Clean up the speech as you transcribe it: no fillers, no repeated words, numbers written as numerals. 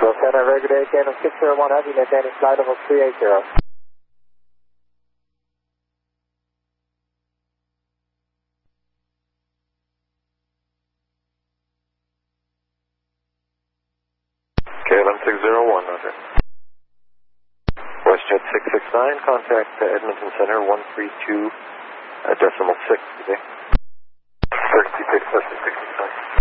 Center, very good day, KLM 601 Heavy, maintaining flight level 380. KLM 601, roger. WestJet 669, contact Edmonton Center 132.6 today. 36, 669.